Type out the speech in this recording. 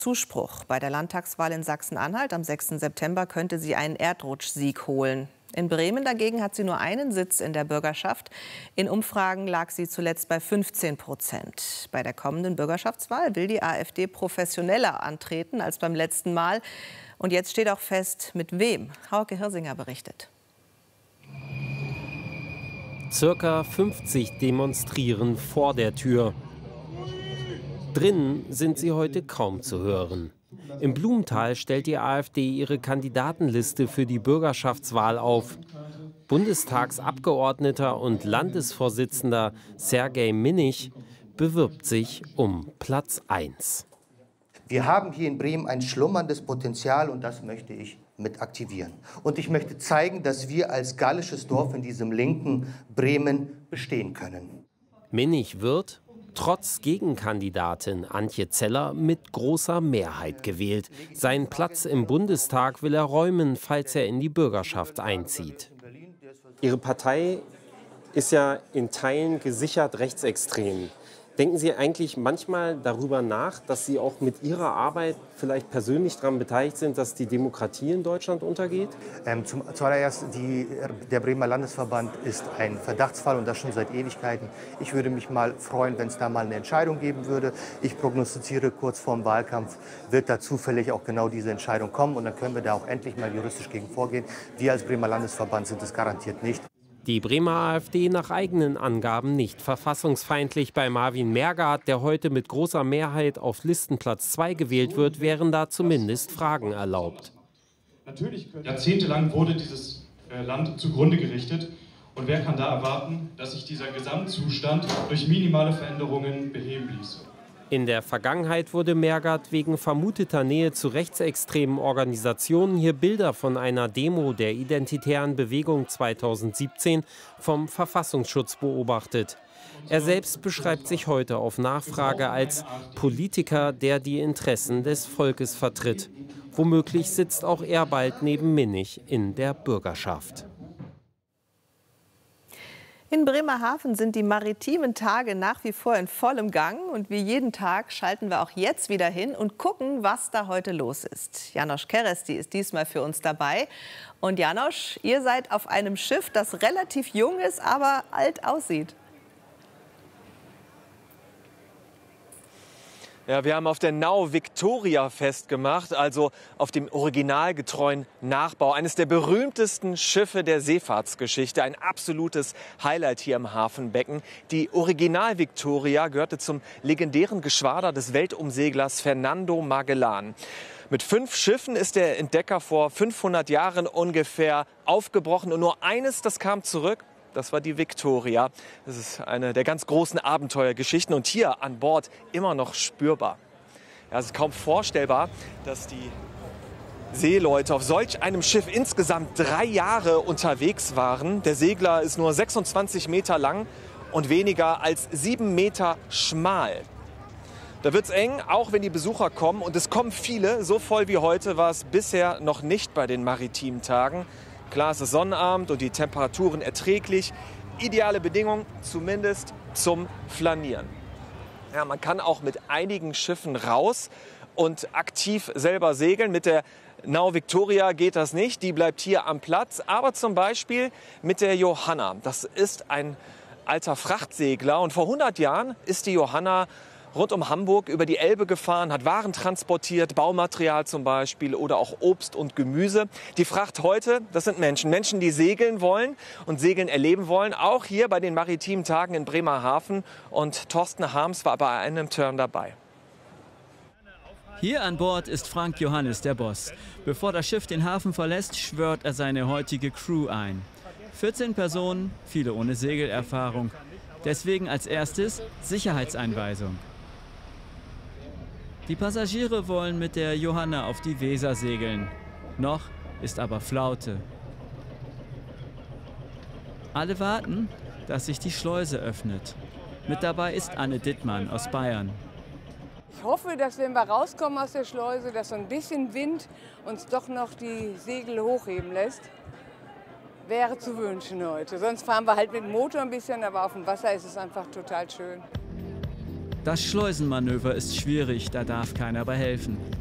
Zuspruch. Bei der Landtagswahl in Sachsen-Anhalt am 6. September könnte sie einen Erdrutschsieg holen. In Bremen dagegen hat sie nur einen Sitz in der Bürgerschaft. In Umfragen lag sie zuletzt bei 15%. Bei der kommenden Bürgerschaftswahl will die AfD professioneller antreten als beim letzten Mal. Und jetzt steht auch fest, mit wem. Hauke Hirsinger berichtet. Circa 50 demonstrieren vor der Tür. Drinnen sind sie heute kaum zu hören. Im Blumenthal stellt die AfD ihre Kandidatenliste für die Bürgerschaftswahl auf. Bundestagsabgeordneter und Landesvorsitzender Sergej Minich bewirbt sich um Platz 1. Wir haben hier in Bremen ein schlummerndes Potenzial und das möchte ich mit aktivieren. Und ich möchte zeigen, dass wir als gallisches Dorf in diesem linken Bremen bestehen können. Minich wird, trotz Gegenkandidatin Antje Zeller, mit großer Mehrheit gewählt. Seinen Platz im Bundestag will er räumen, falls er in die Bürgerschaft einzieht. Ihre Partei ist ja in Teilen gesichert rechtsextrem. Denken Sie eigentlich manchmal darüber nach, dass Sie auch mit Ihrer Arbeit vielleicht persönlich daran beteiligt sind, dass die Demokratie in Deutschland untergeht? Zuallererst, der Bremer Landesverband ist ein Verdachtsfall und das schon seit Ewigkeiten. Ich würde mich mal freuen, wenn es da mal eine Entscheidung geben würde. Ich prognostiziere, kurz vorm Wahlkampf wird da zufällig auch genau diese Entscheidung kommen und dann können wir da auch endlich mal juristisch gegen vorgehen. Wir als Bremer Landesverband sind es garantiert nicht. Die Bremer AfD nach eigenen Angaben nicht verfassungsfeindlich. Bei Marvin Mergard, der heute mit großer Mehrheit auf Listenplatz 2 gewählt wird, wären da zumindest Fragen erlaubt. Jahrzehntelang wurde dieses Land zugrunde gerichtet. Und wer kann da erwarten, dass sich dieser Gesamtzustand durch minimale Veränderungen beheben ließe? In der Vergangenheit wurde Mergard wegen vermuteter Nähe zu rechtsextremen Organisationen hier Bilder von einer Demo der Identitären Bewegung 2017 vom Verfassungsschutz beobachtet. Er selbst beschreibt sich heute auf Nachfrage als Politiker, der die Interessen des Volkes vertritt. Womöglich sitzt auch er bald neben Minich in der Bürgerschaft. In Bremerhaven sind die maritimen Tage nach wie vor in vollem Gang. Und wie jeden Tag schalten wir auch jetzt wieder hin und gucken, was da heute los ist. Janosch Keresti ist diesmal für uns dabei. Und Janosch, ihr seid auf einem Schiff, das relativ jung ist, aber alt aussieht. Ja, wir haben auf der Nau Victoria festgemacht, also auf dem originalgetreuen Nachbau. Eines der berühmtesten Schiffe der Seefahrtsgeschichte, ein absolutes Highlight hier im Hafenbecken. Die Original Victoria gehörte zum legendären Geschwader des Weltumseglers Fernando Magellan. Mit 5 Schiffen ist der Entdecker vor 500 Jahren ungefähr aufgebrochen und nur eines, das kam zurück. Das war die Victoria. Das ist eine der ganz großen Abenteuergeschichten und hier an Bord immer noch spürbar. Ja, es ist kaum vorstellbar, dass die Seeleute auf solch einem Schiff insgesamt 3 Jahre unterwegs waren. Der Segler ist nur 26 Meter lang und weniger als 7 Meter schmal. Da wird's eng, auch wenn die Besucher kommen. Und es kommen viele. So voll wie heute war es bisher noch nicht bei den maritimen Tagen. Klar, es ist Sonnabend und die Temperaturen erträglich. Ideale Bedingungen, zumindest zum Flanieren. Ja, man kann auch mit einigen Schiffen raus und aktiv selber segeln. Mit der Nau Victoria geht das nicht, die bleibt hier am Platz. Aber zum Beispiel mit der Johanna. Das ist ein alter Frachtsegler und vor 100 Jahren ist die Johanna rund um Hamburg über die Elbe gefahren, hat Waren transportiert, Baumaterial zum Beispiel oder auch Obst und Gemüse. Die Fracht heute, das sind Menschen. Menschen, die segeln wollen und Segeln erleben wollen. Auch hier bei den maritimen Tagen in Bremerhaven. Und Thorsten Harms war bei einem Turn dabei. Hier an Bord ist Frank Johannes der Boss. Bevor das Schiff den Hafen verlässt, schwört er seine heutige Crew ein. 14 Personen, viele ohne Segelerfahrung. Deswegen als erstes Sicherheitseinweisung. Die Passagiere wollen mit der Johanna auf die Weser segeln. Noch ist aber Flaute. Alle warten, dass sich die Schleuse öffnet. Mit dabei ist Anne Dittmann aus Bayern. Ich hoffe, dass wenn wir rauskommen aus der Schleuse, dass so ein bisschen Wind uns doch noch die Segel hochheben lässt. Wäre zu wünschen heute. Sonst fahren wir halt mit dem Motor ein bisschen, aber auf dem Wasser ist es einfach total schön. Das Schleusenmanöver ist schwierig, da darf keiner bei helfen.